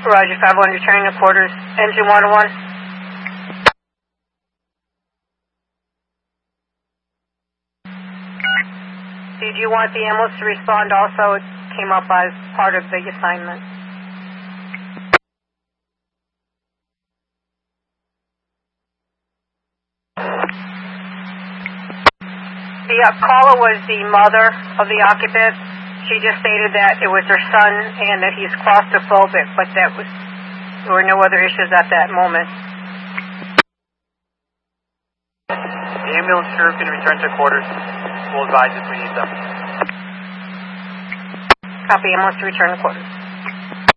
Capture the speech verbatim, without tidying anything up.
Roger, five one, returning to quarters, engine one oh one. Did you want the ambulance to respond also? It came up as part of the assignment. The uh, caller was the mother of the occupant. She just stated that it was her son and that he's claustrophobic, but that was there were no other issues at that moment. The ambulance crew can return to quarters. We'll advise if we need them. Copy, ambulance to return to quarters.